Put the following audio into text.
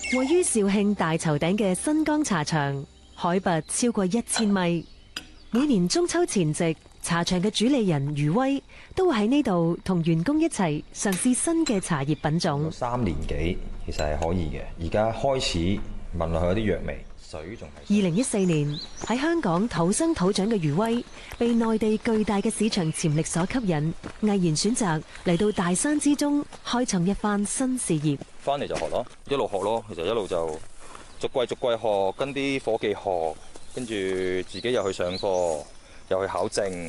位於肇慶大頭頂嘅新江茶場，海拔超過1000米。每年中秋前夕，茶場嘅主理人余威都會喺呢度同員工一齊嘗試新嘅茶葉品種。 3年幾其實係可以嘅，而家開始聞落去有啲藥味，水仲係。 2014年喺香港土生土長嘅余威，被內地巨大嘅市場潛力所吸引，毅然選擇嚟到大山之中開創一番新事業。 翻嚟就學咯，一路學咯，其實一路就逐季學，跟啲伙計學，跟住自己又去上課，又去考證。